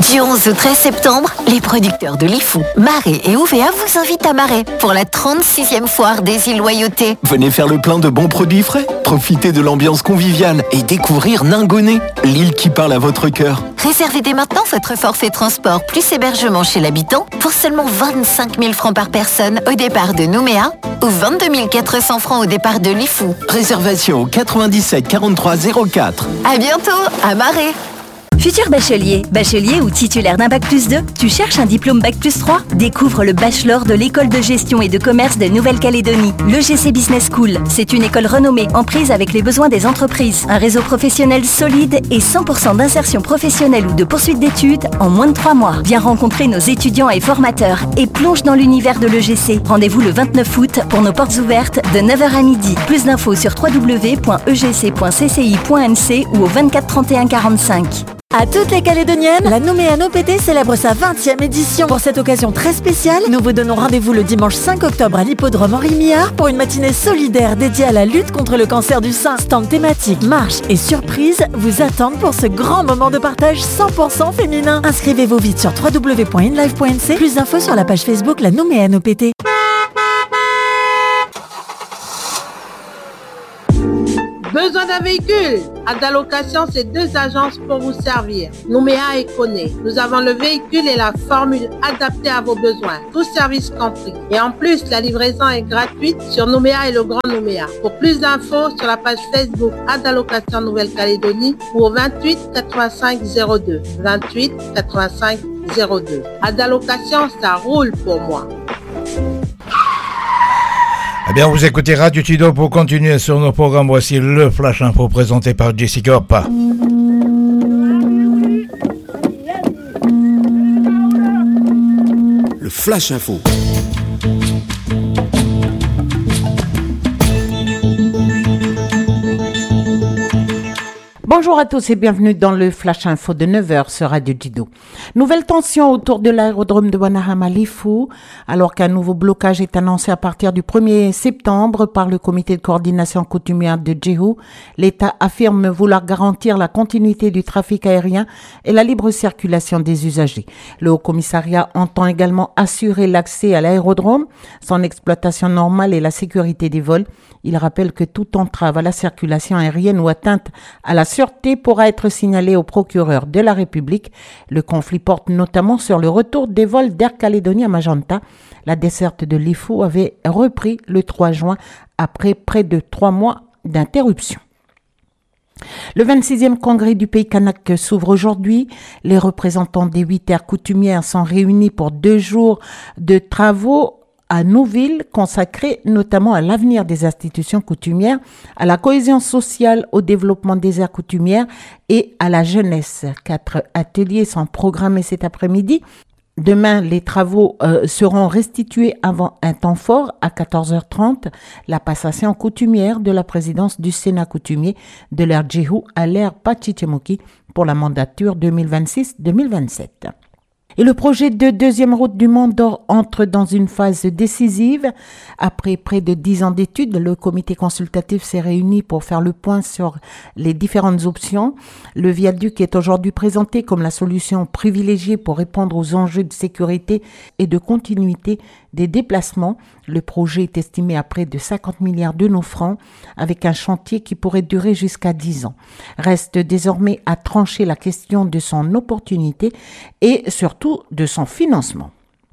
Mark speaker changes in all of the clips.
Speaker 1: Du 11 au 13 septembre, les producteurs de Lifou, Marée et OVA vous invitent à Marée pour la 36e foire des îles Loyauté.
Speaker 2: Venez faire le plein de bons produits frais, profitez de l'ambiance conviviale et découvrir Ningoné, l'île qui parle à votre cœur.
Speaker 1: Réservez dès maintenant votre forfait transport plus hébergement chez l'habitant pour seulement 25 000 francs par personne au départ de Nouméa ou 22 400 francs au départ de Lifou.
Speaker 2: Réservation au 97 43 04.
Speaker 1: À bientôt à Marée.
Speaker 3: Futur bachelier ou titulaire d'un Bac+2, tu cherches un diplôme Bac+3 ? Découvre le bachelor de l'école de gestion et de commerce de Nouvelle-Calédonie, l'EGC Business School. C'est une école renommée en prise avec les besoins des entreprises. Un réseau professionnel solide et 100% d'insertion professionnelle ou de poursuite d'études en moins de 3 mois. Viens rencontrer nos étudiants et formateurs et plonge dans l'univers de l'EGC. Rendez-vous le 29 août pour nos portes ouvertes de 9h à midi. Plus d'infos sur www.egc.cci.nc ou au 24 31 45.
Speaker 4: À toutes les Calédoniennes, la Nouméa NoPT célèbre sa 20e édition. Pour cette occasion très spéciale, nous vous donnons rendez-vous le dimanche 5 octobre à l'hippodrome Henri Millard pour une matinée solidaire dédiée à la lutte contre le cancer du sein. Stand thématique, marche et surprise vous attendent pour ce grand moment de partage 100% féminin. Inscrivez-vous vite sur www.inlive.nc. Plus d'infos sur la page Facebook La Nouméa NoPT.
Speaker 5: Besoin d'un véhicule? Adalocation, c'est 2 agences pour vous servir. Nouméa et Koné. Nous avons le véhicule et la formule adaptée à vos besoins. Tout service compris. Et en plus, la livraison est gratuite sur Nouméa et le Grand Nouméa. Pour plus d'infos, sur la page Facebook Adalocation Nouvelle-Calédonie ou au 28 85 02. 28 85 02. Adalocation, ça roule pour moi.
Speaker 6: Eh bien, vous écoutez Radio Tido pour continuer sur nos programmes. Voici le Flash Info présenté par Jessica Hoppa.
Speaker 7: Le Flash Info.
Speaker 8: Bonjour à tous et bienvenue dans le Flash Info de 9h sur Radio Dido. Nouvelle tension autour de l'aérodrome de Wanahama Lifou, alors qu'un nouveau blocage est annoncé à partir du 1er septembre par le comité de coordination coutumière de Djihou. L'État affirme vouloir garantir la continuité du trafic aérien et la libre circulation des usagers. Le Haut-Commissariat entend également assurer l'accès à l'aérodrome, son exploitation normale et la sécurité des vols. Il rappelle que toute entrave à la circulation aérienne ou atteinte à la sûreté pourra être signalée au procureur de la République. Le conflit porte notamment sur le retour des vols d'Air Calédonie à Magenta. La desserte de Lifou avait repris le 3 juin après près de 3 mois d'interruption. Le 26e congrès du pays kanak s'ouvre aujourd'hui. Les représentants des 8 aires coutumières sont réunis pour 2 jours de travaux à Nouville, consacrés notamment à l'avenir des institutions coutumières, à la cohésion sociale, au développement des aires coutumières et à la jeunesse. 4 ateliers sont programmés cet après-midi. Demain, les travaux seront restitués avant un temps fort à 14h30, la passation coutumière de la présidence du Sénat coutumier de l'ère Djihou à l'ère Pachichemoki pour la mandature 2026-2027. Et le projet de deuxième route du Mont d'Or entre dans une phase décisive. Après près de 10 ans d'études, le comité consultatif s'est réuni pour faire le point sur les différentes options. Le viaduc est aujourd'hui présenté comme la solution privilégiée pour répondre aux enjeux de sécurité et de continuité des déplacements. Le projet est estimé à près de 50 milliards de nos francs, avec un chantier qui pourrait durer jusqu'à 10 ans. Reste désormais à trancher la question de son opportunité et surtout de son financement.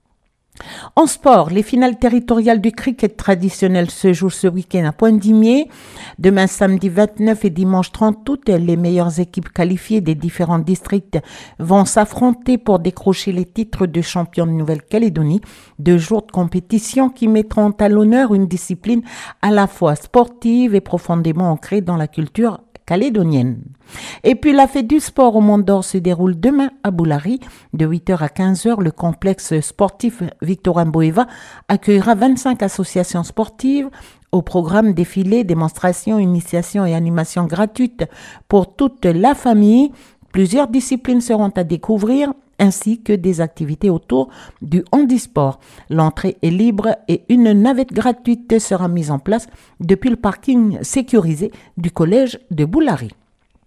Speaker 8: En sport, les finales territoriales du cricket traditionnel se jouent ce week-end à Pointe-Dimier. Demain, samedi 29 et dimanche 30 août, les meilleures équipes qualifiées des différents districts vont s'affronter pour décrocher les titres de champion de Nouvelle-Calédonie. 2 jours de compétition qui mettront à l'honneur une discipline à la fois sportive et profondément ancrée dans la culture calédonienne. Et puis la fête du sport au Mont d'Or se déroule demain à Boulari. De 8h à 15h, le complexe sportif Victorin Boeva accueillera 25 associations sportives. Au programme défilés, démonstrations, initiations et animations gratuites pour toute la famille. Plusieurs disciplines seront à découvrir, ainsi que des activités autour du handisport. L'entrée est libre et une navette gratuite sera mise en place depuis le parking sécurisé du collège de Boulari.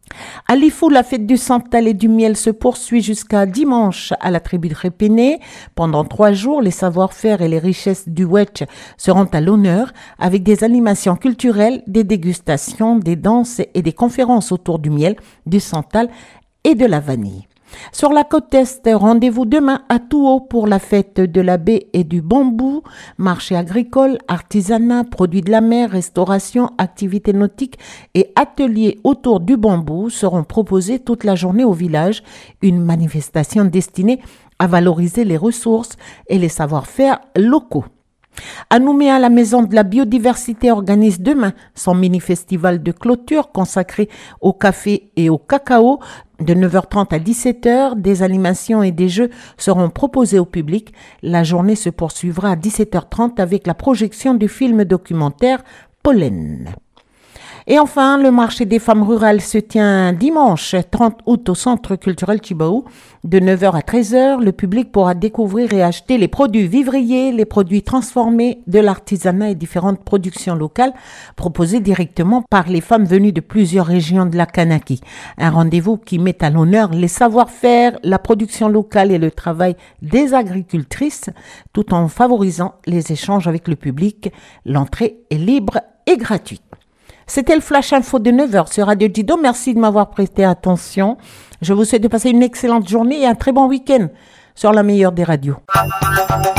Speaker 8: À Lifou, la fête du Santal et du miel se poursuit jusqu'à dimanche à la tribu de Répéné. Pendant 3 jours, les savoir-faire et les richesses du Wetch seront à l'honneur avec des animations culturelles, des dégustations, des danses et des conférences autour du miel, du Santal et de la vanille. Sur la côte Est, rendez-vous demain à Touault pour la fête de la baie et du bambou, marché agricole, artisanat, produits de la mer, restauration, activités nautiques et ateliers autour du bambou seront proposés toute la journée au village, une manifestation destinée à valoriser les ressources et les savoir-faire locaux. À Nouméa, la Maison de la Biodiversité organise demain son mini-festival de clôture consacré au café et au cacao. De 9h30 à 17h, des animations et des jeux seront proposés au public. La journée se poursuivra à 17h30 avec la projection du film documentaire Pollen. Et enfin, le marché des femmes rurales se tient dimanche 30 août au Centre culturel Chibaou. De 9h à 13h, le public pourra découvrir et acheter les produits vivriers, les produits transformés, de l'artisanat et différentes productions locales proposées directement par les femmes venues de plusieurs régions de la Kanaki. Un rendez-vous qui met à l'honneur les savoir-faire, la production locale et le travail des agricultrices, tout en favorisant les échanges avec le public. L'entrée est libre et gratuite. C'était le Flash Info de 9h sur Radio Dido. Merci de m'avoir prêté attention. Je vous souhaite de passer une excellente journée et un très bon week-end sur la meilleure des radios.